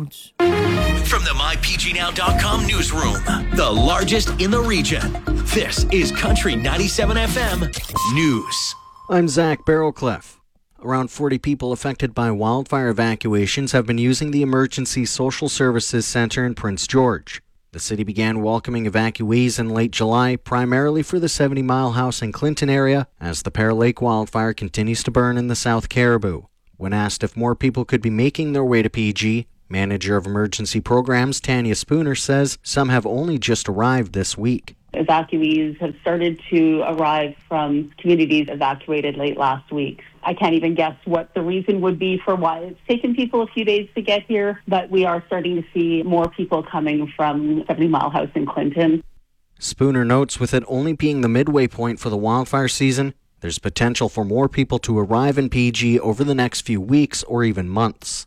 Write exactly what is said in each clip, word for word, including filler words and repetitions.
roads. From the my p g now dot com newsroom, the largest in the region, this is Country ninety-seven F M News. I'm Zach Barrowcliff. Around forty people affected by wildfire evacuations have been using the Emergency Social Services Center in Prince George. The city began welcoming evacuees in late July, primarily for the seventy mile House and Clinton area, as the Pear Lake wildfire continues to burn in the South Caribou. When asked if more people could be making their way to P G, Manager of Emergency Programs Tanya Spooner says some have only just arrived this week. Evacuees have started to arrive from communities evacuated late last week. I can't even guess what the reason would be for why it's taken people a few days to get here, but we are starting to see more people coming from seventy mile House in Clinton. Spooner notes with it only being the midway point for the wildfire season, there's potential for more people to arrive in P G over the next few weeks or even months.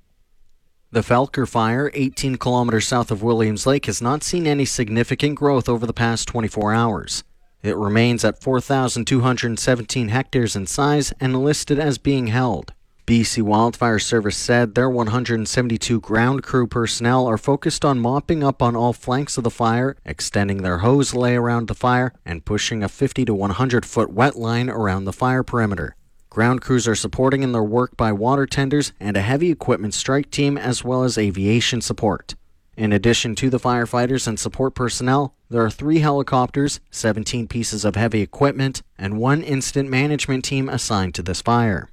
The Felker Fire, eighteen kilometers south of Williams Lake, has not seen any significant growth over the past twenty-four hours. It remains at four thousand two hundred seventeen hectares in size and listed as being held. B C Wildfire Service said their one hundred seventy-two ground crew personnel are focused on mopping up on all flanks of the fire, extending their hose lay around the fire, and pushing a fifty to one hundred foot wet line around the fire perimeter. Ground crews are supporting in their work by water tenders and a heavy equipment strike team, as well as aviation support. In addition to the firefighters and support personnel, there are three helicopters, seventeen pieces of heavy equipment, and one incident management team assigned to this fire.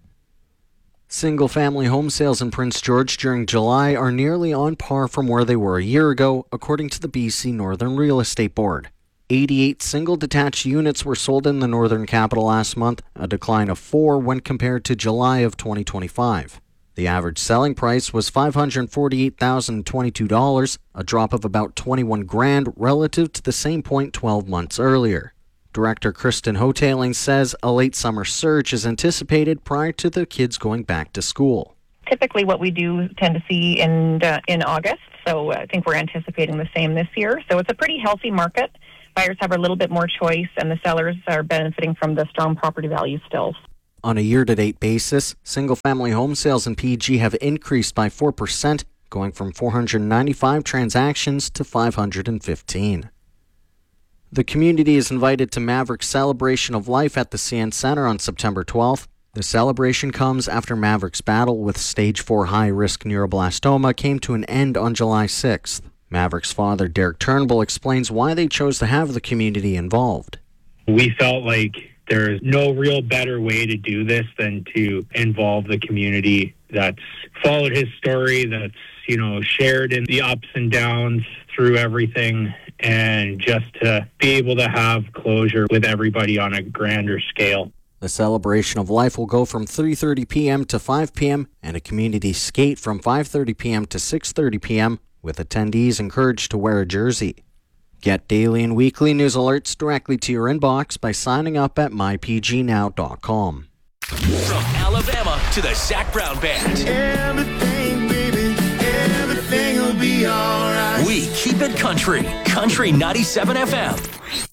Single-family home sales in Prince George during July are nearly on par from where they were a year ago, according to the B C Northern Real Estate Board. eighty-eight single-detached units were sold in the Northern Capital last month, a decline of four when compared to July of twenty twenty-five. The average selling price was five hundred forty-eight thousand twenty-two dollars, a drop of about twenty-one grand relative to the same point twelve months earlier. Director Kristen Hoteling says a late summer surge is anticipated prior to the kids going back to school. Typically what we do tend to see in uh, in August, so I think we're anticipating the same this year. So it's a pretty healthy market. Buyers have a little bit more choice, and the sellers are benefiting from the strong property values still. On a year-to-date basis, single-family home sales in P G have increased by four percent, going from four hundred ninety-five transactions to five hundred fifteen. The community is invited to Maverick's Celebration of Life at the C N Center on September twelfth. The celebration comes after Maverick's battle with stage four high-risk neuroblastoma came to an end on July sixth. Maverick's father, Derek Turnbull, explains why they chose to have the community involved. We felt like there's no real better way to do this than to involve the community that's followed his story, that's, you know, shared in the ups and downs through everything, and just to be able to have closure with everybody on a grander scale. The Celebration of Life will go from three thirty p.m. to five p.m. and a community skate from five thirty p.m. to six thirty p.m. with attendees encouraged to wear a jersey. Get daily and weekly news alerts directly to your inbox by signing up at my p g now dot com. From Alabama to the Zach Brown Band. Everything, baby, everything will be alright. We keep it country. Country ninety-seven F M.